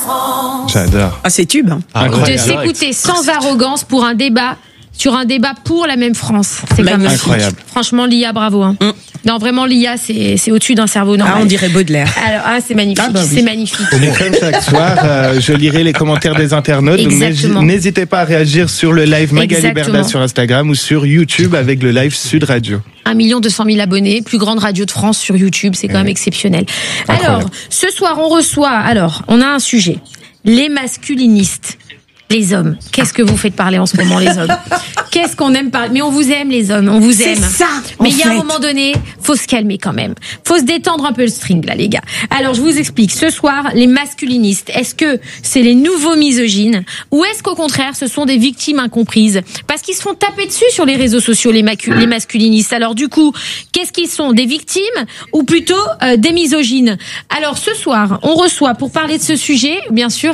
J'adore. Ah, c'est tube. De s'écouter sans arrogance pour un débat. Sur un débat pour la même France. C'est quand même incroyable. Franchement, Lia, bravo. Hein. Non, vraiment, Lia, c'est au-dessus d'un cerveau normal. Ah, on dirait Baudelaire. Alors, c'est magnifique. Oui. C'est magnifique. Et comme chaque soir, je lirai les commentaires des internautes. Exactement. Donc n'hésitez pas à réagir sur le live Magali Exactement. Berda sur Instagram ou sur YouTube avec le live Sud Radio. 1 200 000 abonnés, plus grande radio de France sur YouTube, c'est quand même exceptionnel. Incroyable. Alors, ce soir, on a un sujet. Les masculinistes. Les hommes. Qu'est-ce que vous faites parler en ce moment, les hommes? Qu'est-ce qu'on aime parler? Mais on vous aime, les hommes. On vous aime. C'est ça. Mais il y a un moment donné, faut se calmer quand même. Faut se détendre un peu le string, là, les gars. Alors, je vous explique. Ce soir, les masculinistes, est-ce que c'est les nouveaux misogynes? Ou est-ce qu'au contraire, ce sont des victimes incomprises? Parce qu'ils se font taper dessus sur les réseaux sociaux, les masculinistes. Alors, du coup, qu'est-ce qu'ils sont? Des victimes? Ou plutôt, des misogynes? Alors, ce soir, on reçoit, pour parler de ce sujet, bien sûr,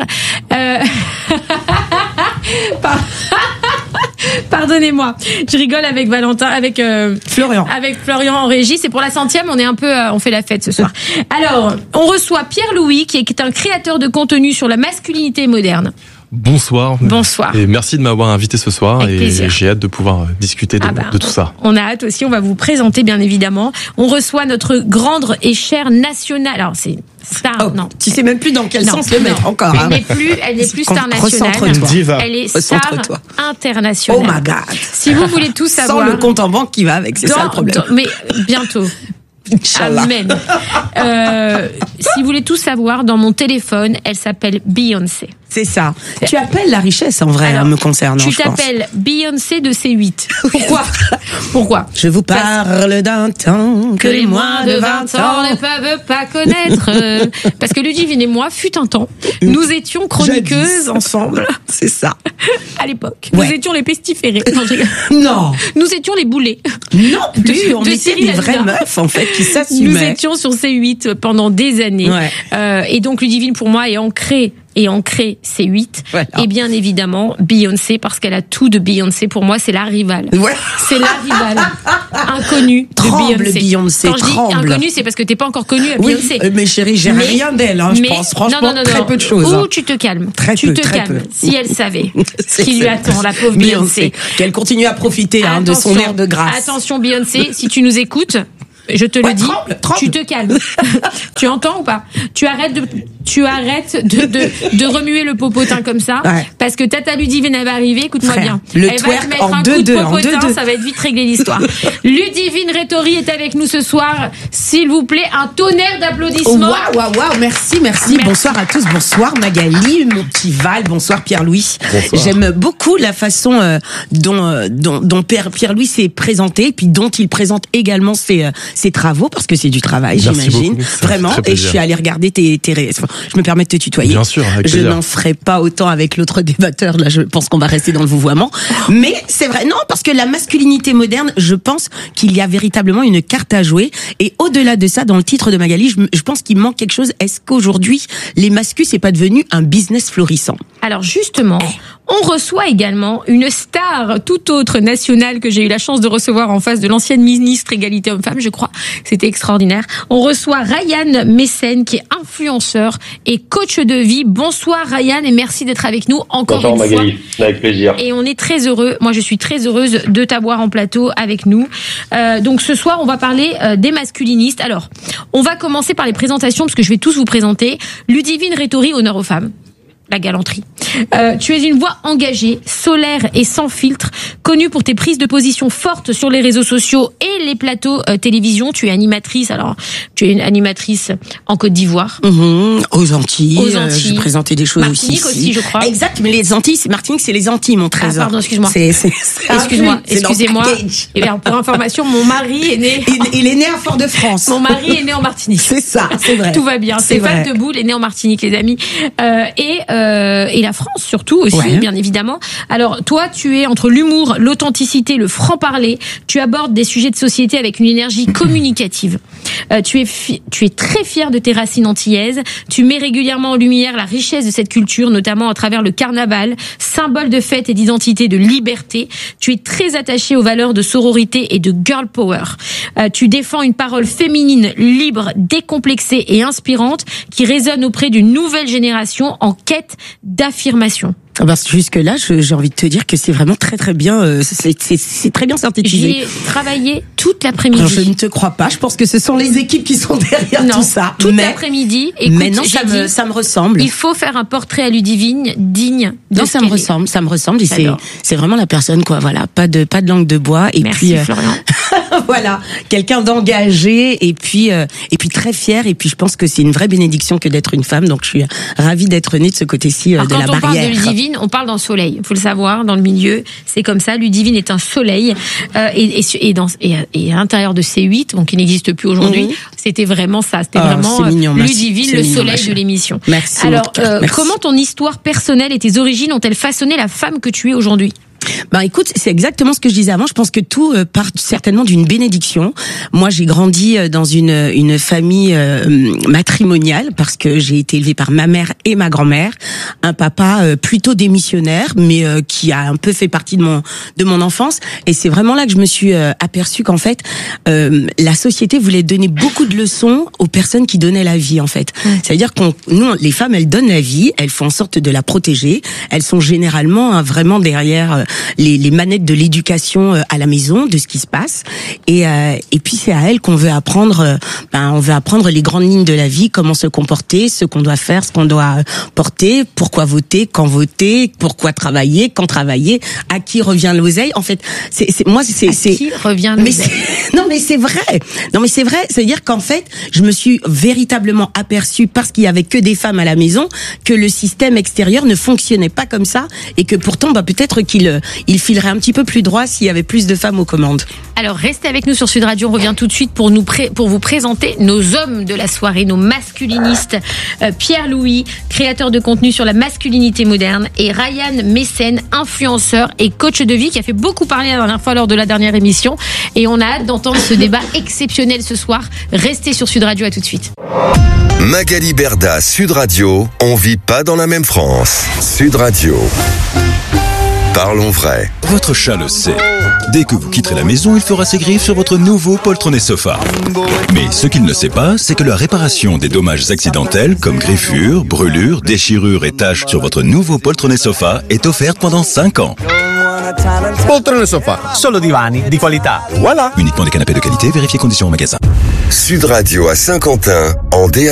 Pardonnez-moi, je rigole avec Valentin, avec Florian. Avec Florian en régie. C'est pour la 100e, on fait la fête ce soir. Alors, on reçoit Pierre-Louis, qui est un créateur de contenu sur la masculinité moderne. Bonsoir. Bonsoir. Et merci de m'avoir invité ce soir. Avec plaisir. J'ai hâte de pouvoir discuter de tout ça. On a hâte aussi, on va vous présenter bien évidemment. On reçoit notre grande et chère nationale. Alors c'est star, non. Tu sais même plus dans quel sens le mettre encore. Elle n'est plus star nationale. Diva. Elle est star internationale. Oh my God. Si vous voulez tout savoir. Sans le compte en banque qui va avec, c'est ça le problème. Mais bientôt. Inch'Allah. Amen. Si vous voulez tout savoir, dans mon téléphone, elle s'appelle Beyoncé. C'est ça. Tu appelles la richesse en vrai, Alors, me concernant. Tu t'appelles Beyoncé de C8. Pourquoi? Je vous parle d'un temps que les moins de 20 ans ne peuvent pas connaître. Parce que Ludivine et moi, fut un temps, nous étions chroniqueuses ensemble. C'est ça. À l'époque. Ouais. Nous étions les pestiférés. Non, Non. nous étions les boulets. Non plus. On de était Cyril des vraies Hanouna. meufs, en fait, qui Nous s'assumaient. étions sur C8 pendant des années. Ouais. Et donc, Ludivine, pour moi, est ancrée C8. Voilà. Et bien évidemment, Beyoncé, parce qu'elle a tout de Beyoncé. Pour moi, c'est la rivale. Ouais. C'est la rivale. Inconnue de Tremble, Beyoncé. Beyoncé, Quand je dis tremble. inconnue, c'est parce que t'es pas encore connue à Oui, Beyoncé. mais chérie, j'ai Mais- rien d'elle, je mais- pense. Franchement, non, très peu de choses. Ou tu te calmes. Très tu peu, te très calmes. peu. Si elle savait ce qui C'est- lui attend, la pauvre Beyoncé. Qu'elle continue à profiter de son air de grâce. Attention Beyoncé, si tu nous écoutes, je te le dis, tremble. tu te calmes. Tu entends ou pas? Tu arrêtes de remuer le popotin comme ça, Ouais. parce que Tata Ludivine, elle va arriver, écoute-moi Frère, bien. le Elle va twerk te mettre en un coup 2-2, de en popotin, 2-2. ça va être vite réglé l'histoire. Ludivine Rétori est avec nous ce soir. S'il vous plaît, un tonnerre d'applaudissements. Waouh, merci. Bonsoir à tous, bonsoir Magali, mon petit Val, bonsoir Pierre-Louis. Bonsoir. J'aime beaucoup la façon dont Pierre-Louis s'est présenté, et puis dont il présente également ses travaux, parce que c'est du travail, Merci j'imagine. beaucoup, ça me Vraiment, fait très et je plaisir. suis allée regarder je me permets de te tutoyer. Bien sûr, avec Je plaisir. n'en ferai pas autant avec l'autre débatteur, là je pense qu'on va rester dans le vouvoiement. Mais c'est vrai, non, parce que la masculinité moderne, je pense qu'il y a véritablement une carte à jouer. Et au-delà de ça, dans le titre de Magali, je pense qu'il manque quelque chose. Est-ce qu'aujourd'hui, les mascus, c'est pas devenu un business florissant? Alors justement, on reçoit également une star tout autre nationale que j'ai eu la chance de recevoir en face de l'ancienne ministre égalité homme-femme, je crois. C'était extraordinaire. On reçoit Ryan Messen, qui est influenceur et coach de vie. Bonsoir Ryan, et merci d'être avec nous encore Bonsoir une fois. Magali, avec plaisir. Et on est très heureux, moi je suis très heureuse de t'avoir en plateau avec nous. Donc ce soir, on va parler des masculinistes. Alors, on va commencer par les présentations, parce que je vais tous vous présenter. Ludivine Rétori, honneur aux femmes. La galanterie. Tu es une voix engagée, solaire et sans filtre, connue pour tes prises de position fortes sur les réseaux sociaux et les plateaux télévision. Tu es animatrice, en Côte d'Ivoire. Aux Antilles. Aux Antilles. J'ai présenté des choses Martinique aussi, je crois. Exact, mais les Antilles, Martinique, c'est les Antilles, mon trésor. pardon, excuse-moi. Excuse-moi. Excusez-moi. Et bien, pour information, mon mari est né. Il est né à Fort-de-France. Mon mari est né en Martinique. C'est ça, c'est vrai. Tout va bien. C'est Stéphane vrai. Teboul est né en Martinique, les amis. Et la France surtout aussi, bien évidemment. Alors toi, tu es entre l'humour, l'authenticité, le franc-parler. Tu abordes des sujets de société avec une énergie communicative. Tu es très fier de tes racines antillaises. Tu mets régulièrement en lumière la richesse de cette culture, notamment à travers le carnaval, symbole de fête et d'identité, de liberté. Tu es très attaché aux valeurs de sororité et de girl power. Tu défends une parole féminine, libre, décomplexée et inspirante qui résonne auprès d'une nouvelle génération en quête d'affirmation. Jusque-là, j'ai envie de te dire que c'est vraiment très très bien, c'est très bien synthétisé. J'ai travaillé toute l'après-midi. Je ne te crois pas, je pense que ce sont les équipes qui sont derrière tout ça. Toute l'après-midi. Écoute, mais non, ça me ressemble. Il faut faire un portrait à Ludivine digne de ça me ressemble. C'est vraiment la personne, quoi. Voilà, pas de langue de bois. Et merci, puis, Florian. Voilà, quelqu'un d'engagé et puis très fier. Et puis je pense que c'est une vraie bénédiction que d'être une femme. Donc je suis ravie d'être née de ce côté-ci de la barrière. Quand on parle de Ludivine, on parle d'un soleil. Il faut le savoir, dans le milieu, c'est comme ça. Ludivine est un soleil et à l'intérieur de C8, donc qui n'existe plus aujourd'hui. C'était vraiment ça. C'était vraiment mignon, Ludivine, le soleil de l'émission. Merci. Alors, comment ton histoire personnelle et tes origines ont-elles façonné la femme que tu es aujourd'hui ? Écoute, c'est exactement ce que je disais avant. Je pense que tout part certainement d'une bénédiction. Moi, j'ai grandi dans une famille matrimoniale parce que j'ai été élevée par ma mère et ma grand-mère. Un papa plutôt démissionnaire, mais qui a un peu fait partie de mon enfance. Et c'est vraiment là que je me suis aperçue qu'en fait, la société voulait donner beaucoup de leçons aux personnes qui donnaient la vie, en fait. C'est-à-dire nous, les femmes, elles donnent la vie, elles font en sorte de la protéger. Elles sont généralement vraiment derrière les manettes de l'éducation à la maison, de ce qui se passe, et puis c'est à elles qu'on veut apprendre. On veut apprendre les grandes lignes de la vie, comment se comporter, ce qu'on doit faire, ce qu'on doit porter, pourquoi voter, quand voter, pourquoi travailler, quand travailler, à qui revient l'oseille. En fait, c'est à qui revient l'oseille. Non mais c'est vrai. C'est-à-dire qu'en fait, je me suis véritablement aperçue, parce qu'il y avait que des femmes à la maison, que le système extérieur ne fonctionnait pas comme ça, et que pourtant, peut-être qu'il filerait un petit peu plus droit s'il y avait plus de femmes aux commandes. Alors restez avec nous sur Sud Radio, on revient tout de suite pour vous présenter nos hommes de la soirée, nos masculinistes. Pierre-Louis, créateur de contenu sur la masculinité moderne, et Ryan Messen, influenceur et coach de vie, qui a fait beaucoup parler la dernière fois lors de la dernière émission, et on a hâte d'entendre ce débat exceptionnel ce soir. Restez sur Sud Radio, à tout de suite. Magali Berda, Sud Radio, on vit pas dans la même France. Sud Radio. Parlons vrai. Votre chat le sait. Dès que vous quitterez la maison, il fera ses griffes sur votre nouveau poltronné sofa. Mais ce qu'il ne sait pas, c'est que la réparation des dommages accidentels comme griffures, brûlures, déchirures et taches sur votre nouveau poltronné sofa est offerte pendant 5 ans. Poltrone sofa, solo divani di qualità. Voilà. Uniquement des canapés de qualité, vérifiez conditions en magasin. Sud Radio à Saint-Quentin, en DAB+.